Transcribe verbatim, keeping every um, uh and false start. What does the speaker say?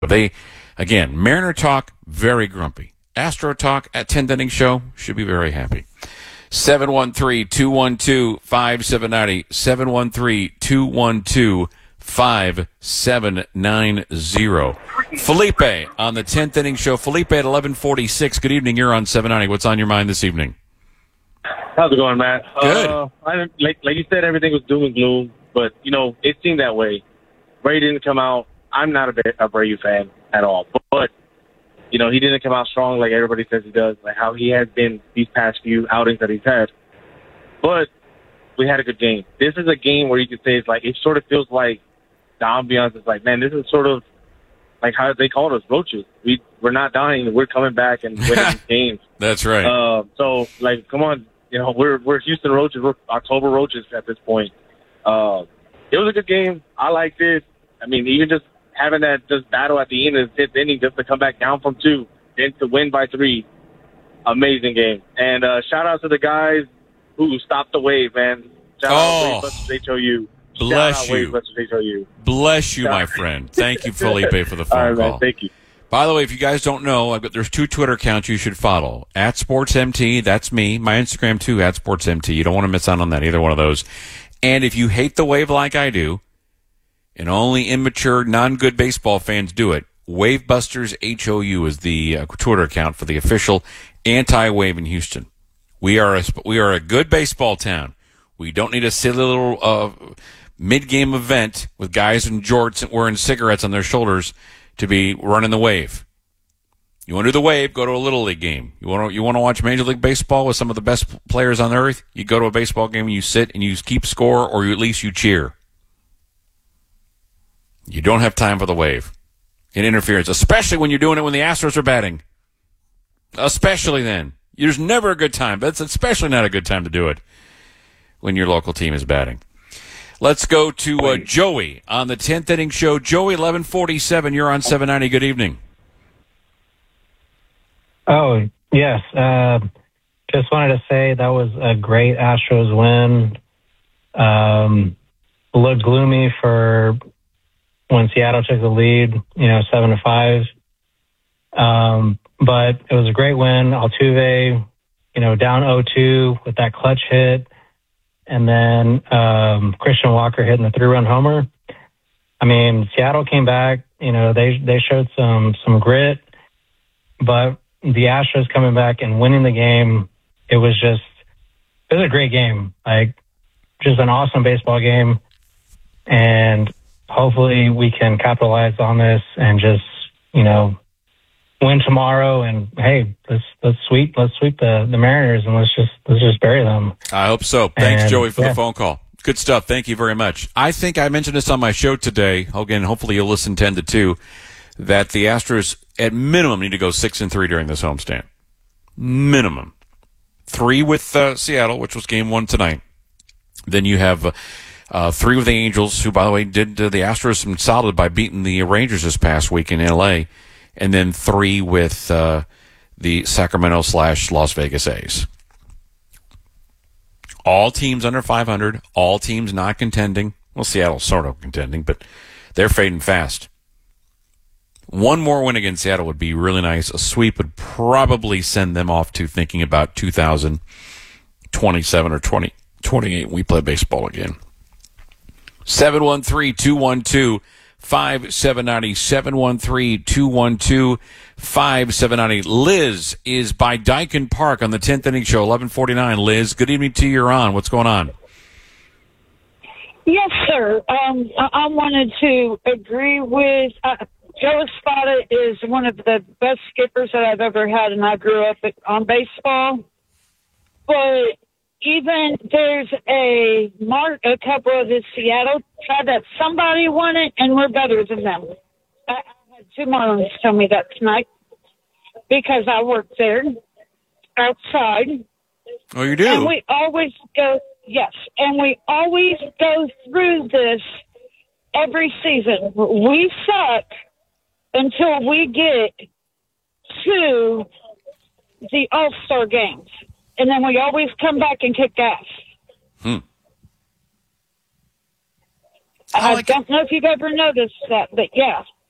They, again, Mariner Talk, very grumpy. Astro Talk at tenth Inning Show should be very happy. seven one three, two one two, five seven nine zero. seven one three, two one two, five seven nine zero. Felipe on the tenth Inning Show. Felipe at eleven forty-six. Good evening. You're on seven ninety. What's on your mind this evening? How's it going, Matt? Good. Uh, I, like, like you said, everything was doom and gloom, but, you know, it seemed that way. Ray didn't come out. I'm not a, a Brayu fan at all, but, but, you know, he didn't come out strong like everybody says he does, like how he has been these past few outings that he's had. But we had a good game. This is a game where you could say it's like, it sort of feels like the ambiance is like, man, this is sort of like how they called us, roaches. We, we're not dying. We're coming back and winning these games. That's right. Uh, so, like, come on. You know, we're we're Houston Roaches. We're October Roaches at this point. Uh, it was a good game. I liked it. I mean, even just having that just battle at the end of the fifth inning just to come back down from two, then to win by three, amazing game. And uh, shout out to the guys who stopped the wave, man. Shout oh, out to H O U. Bless shout you. Out H O U. Bless you, my friend. Thank you, Felipe, for the phone All right, call. man, thank you. By the way, if you guys don't know, I've got, there's two Twitter accounts you should follow. At SportsMT, that's me. My Instagram, too, at SportsMT. You don't want to miss out on that, either one of those. And if you hate the wave like I do, and only immature, non-good baseball fans do it, Wavebusters H O U is the uh, Twitter account for the official anti-wave in Houston. We are a, we are a good baseball town. We don't need a silly little uh, mid-game event with guys in jorts and wearing cigarettes on their shoulders to be running the wave. You want to do the wave, go to a Little League game. You want to you want to watch Major League Baseball with some of the best players on earth? You go to a baseball game and you sit and you keep score, or you, at least you cheer. You don't have time for the wave. It interferes, especially when you're doing it when the Astros are batting. Especially then. There's never a good time, but it's especially not a good time to do it when your local team is batting. Let's go to uh, Joey on the tenth Inning Show. Joey, eleven forty-seven, you're on seven ninety. Good evening. Oh, yes. Uh, just wanted to say that was a great Astros win. Um, looked gloomy for when Seattle took the lead, you know, seven to five. Um, but it was a great win. Altuve, you know, down oh two with that clutch hit. And then um, Christian Walker hitting the three-run homer. I mean, Seattle came back. You know, they they showed some some grit, but the Astros coming back and winning the game, it was just it was a great game. Like, just an awesome baseball game, and hopefully we can capitalize on this and just, you know, win tomorrow, and hey, let's let's sweep let's sweep the, the Mariners, and let's just let's just bury them. I hope so. Thanks, and, Joey, for yeah. the phone call. Good stuff. Thank you very much. I think I mentioned this on my show today. Again, hopefully you'll listen ten to two. That the Astros at minimum need to go six and three during this homestand. Minimum three with uh, Seattle, which was game one tonight. Then you have uh, uh, three with the Angels, who, by the way, did uh, the Astros some solid by beating the Rangers this past week in L A. And then three with uh, the Sacramento slash Las Vegas A's. All teams under five hundred, all teams not contending. Well, Seattle's sort of contending, but they're fading fast. One more win against Seattle would be really nice. A sweep would probably send them off to thinking about two thousand twenty-seven or twenty twenty-eight when we play baseball again. seven one three, two one two, five seven nine zero. seven one three, two one two, five seven nine zero. Liz is by Dyken Park on the tenth Inning Show, eleven forty-nine. Liz, good evening to you. You're on. What's going on? Yes, sir. Um, I, I wanted to agree with uh, Joe Espada is one of the best skippers that I've ever had, and I grew up at, on baseball. But even there's a mark, a couple of the Seattle tried that somebody won it, and we're better than them. I, I had two Marlins tell me that tonight because I work there outside. Oh, you do? And we always go, yes, and we always go through this every season. We suck until we get to the All-Star games. And then we always come back and kick ass. Hmm. I, I like don't know if you've ever noticed that, but yeah.